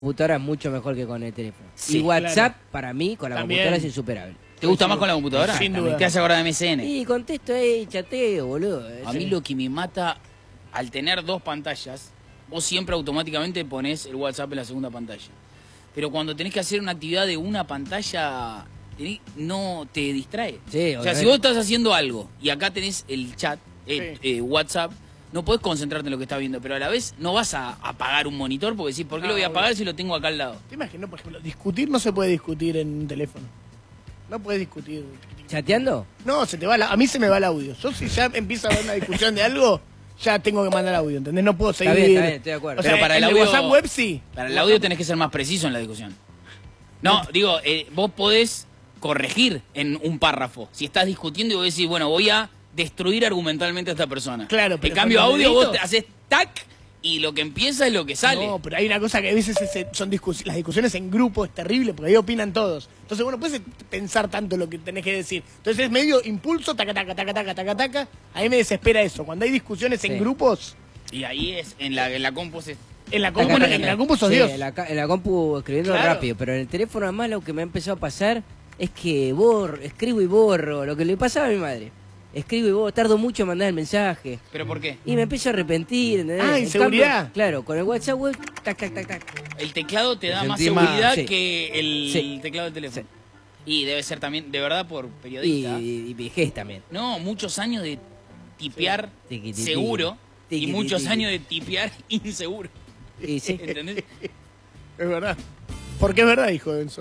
computadora es mucho mejor que con el teléfono. Sí, y WhatsApp, claro. para mí, con la También. computadora es insuperable. ¿Te gusta más con la computadora? Sin duda. Te hace acordar de MSN. Y contesto ahí, chateo, boludo. A mí lo que me mata, al tener dos pantallas, vos siempre automáticamente ponés el WhatsApp en la segunda pantalla. Pero cuando tenés que hacer una actividad de una pantalla, no te distrae. Sí, o sea, si vos estás haciendo algo y acá tenés el chat, WhatsApp, no podés concentrarte en lo que estás viendo, pero a la vez no vas a apagar un monitor porque decís, ¿por qué lo voy a apagar si lo tengo acá al lado? ¿Te imaginas, por ejemplo, discutir no se puede discutir en un teléfono? No puedes discutir. ¿Chateando? No, se te va a mí se me va el audio. Yo si ya empiezo a ver una discusión de algo, ya tengo que mandar audio, ¿entendés? No puedo seguir. Está bien, estoy de acuerdo. O sea, Pero para el de audio, WhatsApp web sí. Para el audio tenés que ser más preciso en la discusión. No, digo, vos podés corregir en un párrafo. Si estás discutiendo y vos decís, bueno, voy a destruir argumentalmente a esta persona. Claro, pero en cambio, con el audio dedito, vos te haces tac y lo que empieza es lo que sale. No, pero hay una cosa que a veces son las discusiones en grupo, es terrible, porque ahí opinan todos. Entonces, bueno, puedes pensar tanto lo que tenés que decir. Entonces es medio impulso, taca, taca, taca, taca, taca, taca. A mí me desespera eso. Cuando hay discusiones en grupos, Y ahí es, en la compu en la compu sos Dios. En la compu escribiendo Claro. rápido, pero en el teléfono además lo que me ha empezado a pasar es que escribo y borro, lo que le pasaba a mi madre. Escribo y borro, tardo mucho en mandar el mensaje. ¿Pero por qué? Y me empiezo a arrepentir, ¿entendés? Ah, En inseguridad. cambio, claro, con el WhatsApp web, tac, tac, tac, tac. El teclado te da Te más sentís más- seguridad sí. que el Sí. teclado del teléfono. Y debe ser también, de verdad, por periodista. Y vejez también. No, muchos años de tipear Tiqui, tiqui. seguro Tiqui, y tiqui, muchos tiqui. años de tipear inseguro. Y sí. ¿Entendés? Es verdad. Porque es verdad, hijo de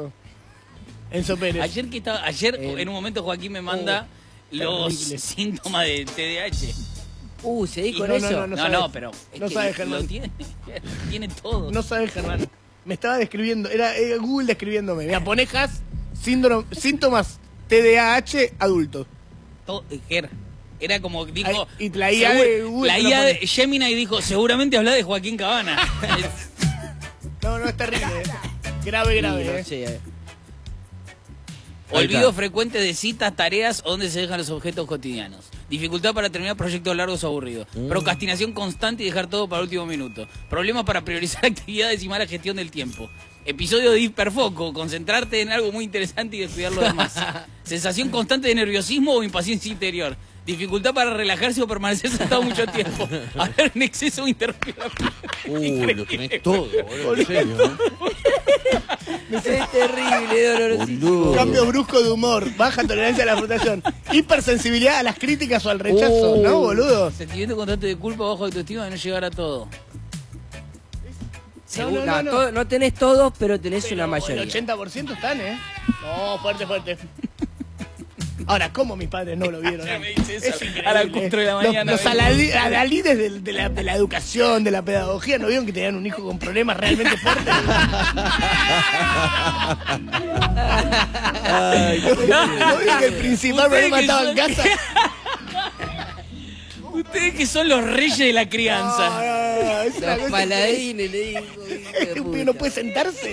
Enzo Pérez. Ayer en un momento Joaquín me manda los terrible. síntomas de TDAH. ¿Seguí con No, eso? no No, sabes. pero es No que sabes, lo Germán. tiene todo. No sabes, Germán. Me estaba describiendo, era Google describiéndome. Mira, ponejas, síntomas TDAH adultos. Todo, era como dijo. Ay, y la IA de Google La te lo IA de pone. Gemini dijo, seguramente habla de Joaquín Cabana. No, es terrible. Grave, grave. Sí, Olvido frecuente de citas, tareas o donde se dejan los objetos cotidianos. Dificultad para terminar proyectos largos o aburridos. Procrastinación constante y dejar todo para el último minuto. Problemas para priorizar actividades y mala gestión del tiempo. Episodio de hiperfoco, concentrarte en algo muy interesante y descuidar lo demás. Sensación constante de nerviosismo o impaciencia interior. Dificultad para relajarse o permanecer sentado mucho tiempo. Hablar en exceso o interrumpir la Lo tenés todo, boludo. En serio, ¿no? Es terrible, dolorosísimo. Boludo. Cambio brusco de humor, baja tolerancia a la frustración, hipersensibilidad a las críticas o al rechazo, ¿no, boludo? Sentimiento constante de culpa, bajo autoestima de no llegar a todo. No tenés todos, pero tenés Pero una mayoría. el 80% están, ¿eh? No, fuerte, fuerte. Ahora, ¿cómo mis padres no lo vieron? Ya me dice eso, Es increíble. a las 4 de la mañana. Los adalides de la educación, de la pedagogía, ¿no vieron que tenían un hijo con problemas realmente fuertes? ¿No vieron que el principal Ustedes problema que estaba en son- casa? Ustedes que son los reyes de la crianza. Es una Los cosa paladines, le digo. que un pibe no puede sentarse.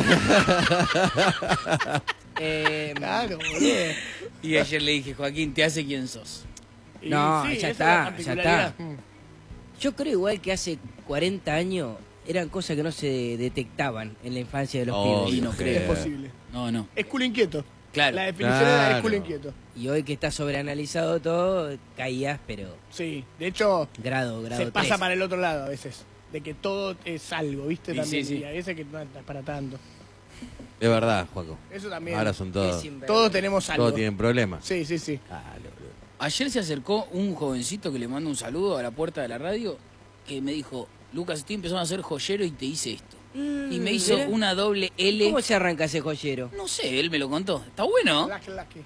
Claro, boludo. Y ayer le dije, Joaquín, te hace quien sos. Y No, sí, ya esa es la está, ya particularidad. está. Yo creo igual que hace 40 años eran cosas que no se detectaban en la infancia de los Obvio, pibes. Y no Es creo. posible. No. Es culo inquieto. Claro. La definición era Claro. es culo inquieto. Y hoy que está sobreanalizado todo, caías, pero Sí, de hecho, grado se 3. pasa para el otro lado a veces. De que todo es algo, ¿viste? Sí, También. sí. Y a veces que no es para tanto. Es verdad, Juaco. Eso también. Ahora son todos. Todos tenemos algo. Todos tienen problemas. Sí, sí, sí. Ayer se acercó un jovencito que le manda un saludo a la puerta de la radio que me dijo, Lucas, estoy empezando a ser joyero y te hice esto. Y me hizo mira. una doble L. ¿Cómo se arranca ese joyero? No sé, él me lo contó. Está bueno. Lucky.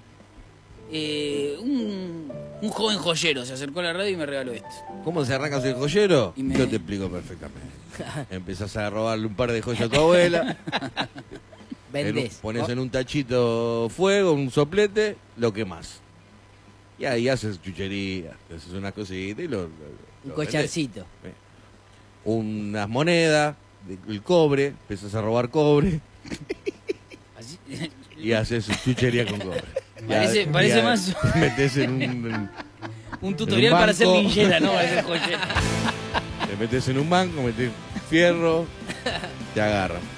Un joven joyero se acercó a la radio y me regaló esto. ¿Cómo se arranca el joyero? Y me- Yo te explico perfectamente. Empezás a robarle un par de joyas a tu abuela. Vendés. Pones en un tachito fuego, un soplete, lo quemás. Y ahí haces chuchería, haces unas cositas y lo Un vendés. collarcito. Unas monedas, el cobre, empezás a robar cobre Así, y haces chuchería con cobre. Parece más- Te metes en un... un tutorial En un para hacer banco. linchera, ¿no? Para hacer joyero. Te metes en un banco, metes fierro, te agarran.